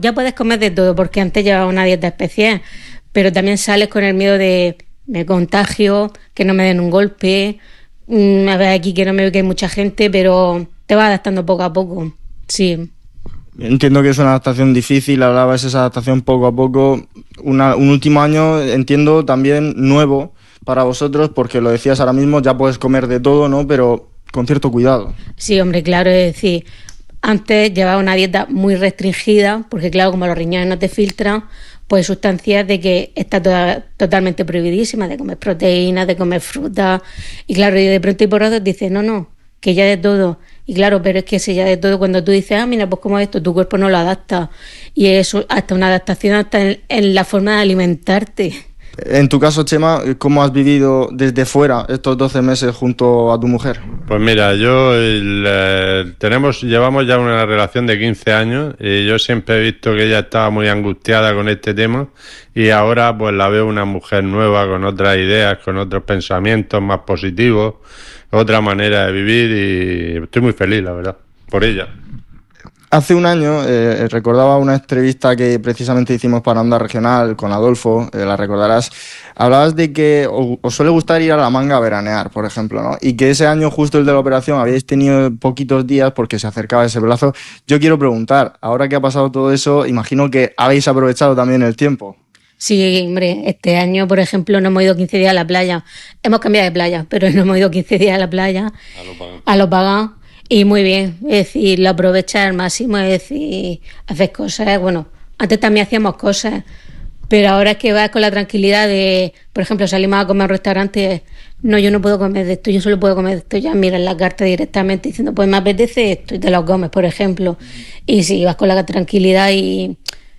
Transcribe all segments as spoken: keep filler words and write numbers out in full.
ya puedes comer de todo, porque antes llevaba una dieta especial, pero también sales con el miedo de, de contagio, que no me den un golpe, mmm, a ver aquí que no me ve que hay mucha gente, pero te vas adaptando poco a poco, sí. Entiendo que es una adaptación difícil, hablabas de esa adaptación poco a poco, una, un último año, entiendo, también nuevo para vosotros, porque lo decías ahora mismo, ya puedes comer de todo, ¿no? Pero con cierto cuidado. Sí, hombre, claro, es decir, antes llevaba una dieta muy restringida, porque claro, como los riñones no te filtran, pues sustancias de que está toda, totalmente prohibidísima, de comer proteínas, de comer fruta, y claro, y de pronto y por otro dices, no, no, que ya de todo, y claro, pero es que si ya de todo, cuando tú dices, ah, mira, pues como esto, tu cuerpo no lo adapta, y eso, hasta una adaptación hasta en, en la forma de alimentarte. En tu caso, Chema, ¿cómo has vivido desde fuera estos doce meses junto a tu mujer? Pues mira, yo el, eh, tenemos, llevamos ya una relación de quince años y yo siempre he visto que ella estaba muy angustiada con este tema y ahora pues la veo una mujer nueva con otras ideas, con otros pensamientos más positivos, otra manera de vivir y estoy muy feliz, la verdad, por ella. Hace un año eh, recordaba una entrevista que precisamente hicimos para Onda Regional con Adolfo, eh, la recordarás. Hablabas de que os suele gustar ir a la Manga a veranear, por ejemplo, ¿no? Y que ese año, justo el de la operación, habíais tenido poquitos días porque se acercaba ese plazo. Yo quiero preguntar, ahora que ha pasado todo eso, imagino que habéis aprovechado también el tiempo. Sí, hombre, este año, por ejemplo, no hemos ido quince días a la playa. Hemos cambiado de playa, pero no hemos ido quince días a la playa, a lo pagán. A lo pagán. Y muy bien, es decir, lo aprovechar al máximo, es decir, hacer cosas, bueno, antes también hacíamos cosas, pero ahora es que vas con la tranquilidad de, por ejemplo, salimos a comer a un restaurante, no, yo no puedo comer de esto, yo solo puedo comer de esto, ya miras la carta directamente diciendo, pues me apetece esto, y te lo comes, por ejemplo, y sí, vas con la tranquilidad y,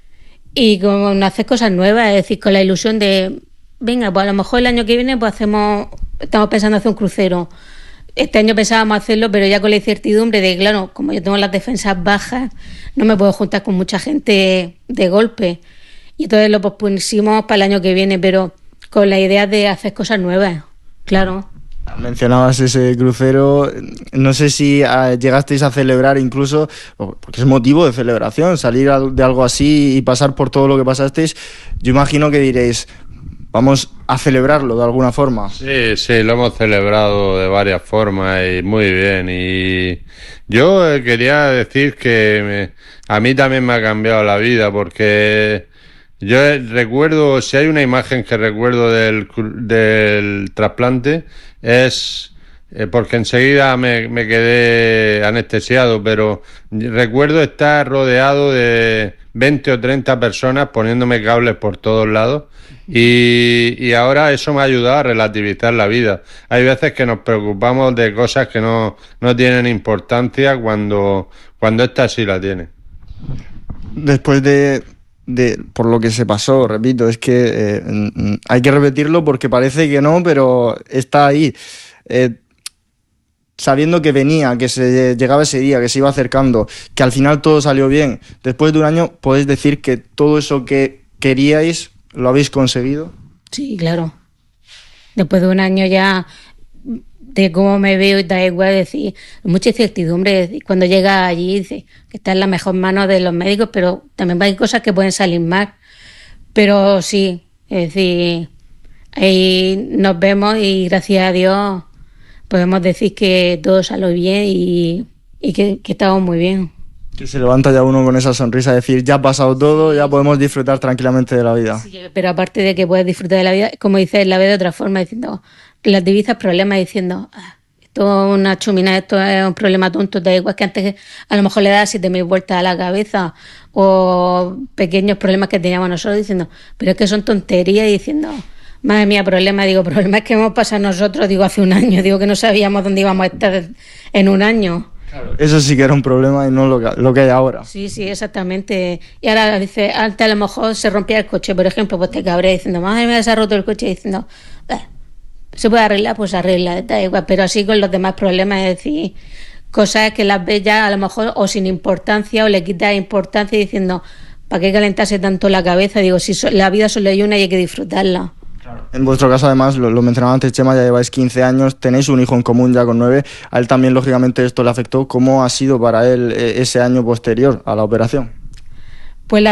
y con hacer cosas nuevas, es decir, con la ilusión de, venga, pues a lo mejor el año que viene pues hacemos, estamos pensando hacer un crucero. Este año pensábamos hacerlo, pero ya con la incertidumbre de, claro, como yo tengo las defensas bajas, no me puedo juntar con mucha gente de golpe. Y entonces lo pospusimos para el año que viene, pero con la idea de hacer cosas nuevas, claro. Mencionabas ese crucero, no sé si uh, llegasteis a celebrar incluso, porque es motivo de celebración, salir de algo así y pasar por todo lo que pasasteis. Yo imagino que diréis, vamos a celebrarlo de alguna forma. Sí, sí, lo hemos celebrado de varias formas y muy bien. Y yo quería decir que me, a mí también me ha cambiado la vida porque yo recuerdo, si hay una imagen que recuerdo del, del trasplante es... porque enseguida me, me quedé anestesiado, pero recuerdo estar rodeado de veinte o treinta personas poniéndome cables por todos lados y, y ahora eso me ha ayudado a relativizar la vida. Hay veces que nos preocupamos de cosas que no, no tienen importancia cuando, cuando esta sí la tiene. Después de... De, por lo que se pasó, repito, es que eh, hay que repetirlo porque parece que no, pero está ahí. Eh, sabiendo que venía, que se llegaba ese día, que se iba acercando, que al final todo salió bien, después de un año, ¿podéis decir que todo eso que queríais lo habéis conseguido? Sí, claro. Después de un año ya de cómo me veo y da igual, decir, mucha incertidumbre. Cuando llega allí, dice que está en la mejor mano de los médicos, pero también hay cosas que pueden salir mal. Pero sí, es decir, ahí nos vemos y gracias a Dios podemos decir que todo salió bien y, y que, que estamos muy bien. Que se levanta ya uno con esa sonrisa, decir, ya ha pasado todo, ya podemos disfrutar tranquilamente de la vida. Sí, pero aparte de que puedes disfrutar de la vida, como dices, la ve de otra forma, diciendo, relativizas problemas, diciendo, ah, esto es una chumina, esto es un problema tonto, da igual que antes a lo mejor le das siete mil vueltas a la cabeza, o pequeños problemas que teníamos nosotros, diciendo, pero es que son tonterías, y diciendo, madre mía, problema, digo, problemas que hemos pasado nosotros, digo, hace un año, digo que no sabíamos dónde íbamos a estar en un año. Claro, eso sí que era un problema y no lo que, lo que hay ahora. Sí, sí, exactamente. Y ahora dice, antes a lo mejor se rompía el coche, por ejemplo, pues te cabreas diciendo, madre mía, se ha roto el coche, diciendo, eh, se puede arreglar, pues arregla, da igual. Pero así con los demás problemas, es decir, cosas que las ves ya a lo mejor o sin importancia o le quitas importancia diciendo, ¿para qué calentarse tanto la cabeza? Digo, si so, la vida solo hay una y hay que disfrutarla. Claro. En vuestro caso, además, lo, lo mencionaba antes, Chema, ya lleváis quince años, tenéis un hijo en común ya con nueve. A él también, lógicamente, esto le afectó. ¿Cómo ha sido para él ese año posterior a la operación?